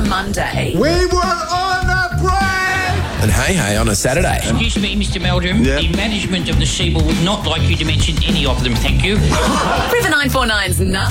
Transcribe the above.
Monday. We were on a break! And hey on a Saturday. Excuse me, Mr. Meldrum. Yeah. The management of the Seaboard would not like you to mention any of them, thank you. River 949's